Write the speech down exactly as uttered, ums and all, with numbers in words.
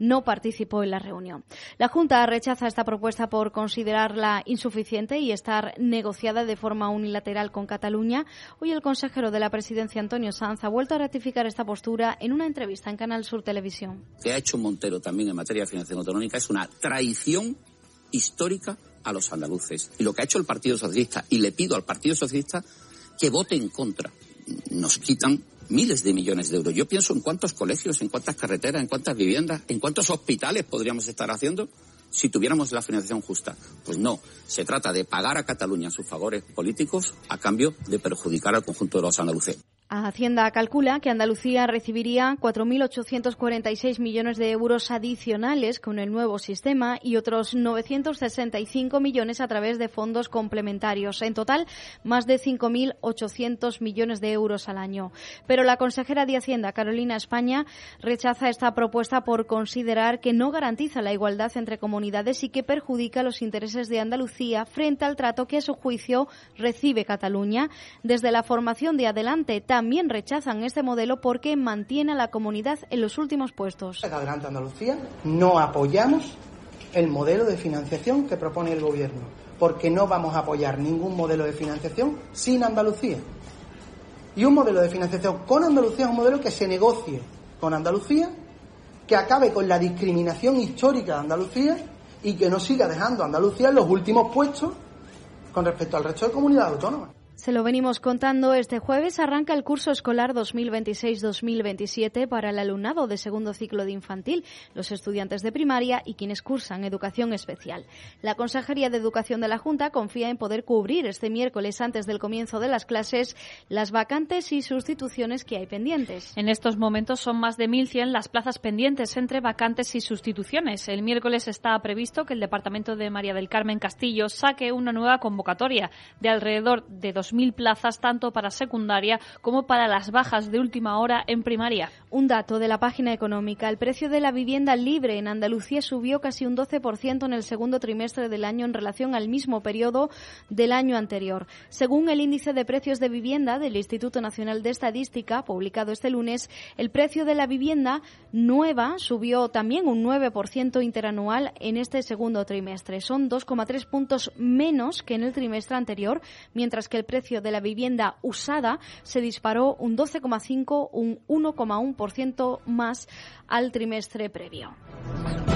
no participó en la reunión. La Junta rechaza esta propuesta por considerarla insuficiente y estar negociada de forma unilateral con Cataluña. Hoy el consejero de la Presidencia, Antonio Sanz, ha vuelto a ratificar esta postura en una entrevista en Canal Sur Televisión. Lo que ha hecho Montero también en materia de financiación autonómica es una traición histórica a los andaluces. Y lo que ha hecho el Partido Socialista, y le pido al Partido Socialista que vote en contra. Nos quitan miles de millones de euros. Yo pienso en cuántos colegios, en cuántas carreteras, en cuántas viviendas, en cuántos hospitales podríamos estar haciendo si tuviéramos la financiación justa. Pues no, se trata de pagar a Cataluña sus favores políticos a cambio de perjudicar al conjunto de los andaluces. Hacienda calcula que Andalucía recibiría cuatro mil ochocientos cuarenta y seis millones de euros adicionales con el nuevo sistema y otros novecientos sesenta y cinco millones a través de fondos complementarios. En total, más de cinco mil ochocientos millones de euros al año. Pero la consejera de Hacienda, Carolina España, rechaza esta propuesta por considerar que no garantiza la igualdad entre comunidades y que perjudica los intereses de Andalucía frente al trato que, a su juicio, recibe Cataluña. Desde la formación de Adelante también rechazan este modelo porque mantiene a la comunidad en los últimos puestos. Adelante Andalucía no apoyamos el modelo de financiación que propone el Gobierno, porque no vamos a apoyar ningún modelo de financiación sin Andalucía. Y un modelo de financiación con Andalucía es un modelo que se negocie con Andalucía, que acabe con la discriminación histórica de Andalucía y que no siga dejando a Andalucía en los últimos puestos con respecto al resto de comunidades autónomas. Se lo venimos contando. Este jueves arranca el curso escolar dos mil veintiséis dos mil veintisiete para el alumnado de segundo ciclo de infantil, los estudiantes de primaria y quienes cursan educación especial. La Consejería de Educación de la Junta confía en poder cubrir este miércoles, antes del comienzo de las clases, las vacantes y sustituciones que hay pendientes. En estos momentos son más de mil cien las plazas pendientes entre vacantes y sustituciones. El miércoles está previsto que el Departamento de María del Carmen Castillo saque una nueva convocatoria de alrededor de dos mil plazas, tanto para secundaria como para las bajas de última hora en primaria. Un dato de la página económica: el precio de la vivienda libre en Andalucía subió casi un doce por ciento en el segundo trimestre del año en relación al mismo periodo del año anterior. Según el índice de precios de vivienda del Instituto Nacional de Estadística, publicado este lunes, el precio de la vivienda nueva subió también un nueve por ciento interanual en este segundo trimestre. Son dos coma tres puntos menos que en el trimestre anterior, mientras que el precio de la vivienda usada se disparó un doce coma cinco, un uno coma uno por ciento más al trimestre previo.